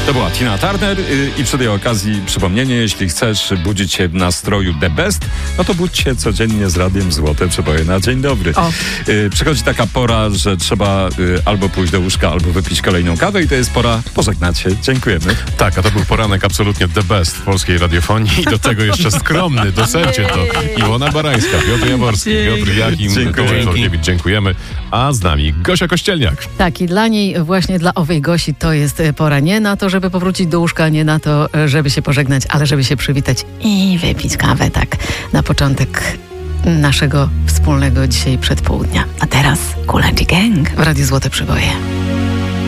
To była Tina Turner i przy tej okazji przypomnienie, jeśli chcesz budzić się w nastroju the best, no to budź się codziennie z Radiem Złote Przeboje na dzień dobry. Przychodzi taka pora, że trzeba albo pójść do łóżka, albo wypić kolejną kawę i to jest pora pożegnać się. Dziękujemy. Tak, a to był poranek absolutnie the best w polskiej radiofonii i do tego jeszcze skromny, docencie to Iwona Barańska, Piotr Jaworski, Piotr Jakim, Mikołaj Żołkiewicz. Dziękujemy. A z nami Gosia Kościelniak. Tak, i dla niej, właśnie dla owej Gosi, to jest pora nie na to, żeby powrócić do łóżka, nie na to, żeby się pożegnać, ale żeby się przywitać i wypić kawę, tak, na początek naszego wspólnego dzisiaj przedpołudnia. A teraz Kool & Gang w Radiu Złote Przeboje.